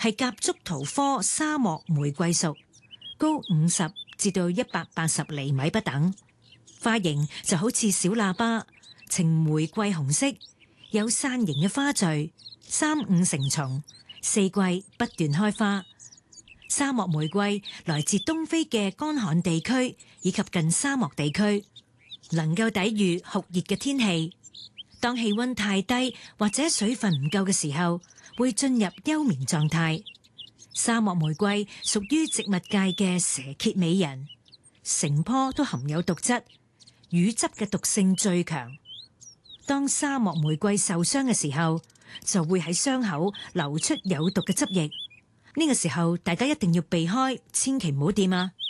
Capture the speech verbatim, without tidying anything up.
係夾竹桃科沙漠玫瑰屬，高五十至到一百八十厘米不等，花型就好似小喇叭，呈玫瑰紅色，有傘形嘅花序，三五成叢，四季不斷開花。沙漠玫瑰來自東非嘅乾旱地區以及近沙漠地區，能夠抵禦酷熱嘅天氣。當氣溫太低或者水分唔夠嘅時候，會進入休眠狀態。沙漠玫瑰屬於植物界嘅蛇蠍美人，成棵都含有毒質，乳汁嘅毒性最強。當沙漠玫瑰受傷嘅時候，就會喺傷口流出有毒嘅汁液。呢個時候，大家一定要避開，千祈唔好掂啊！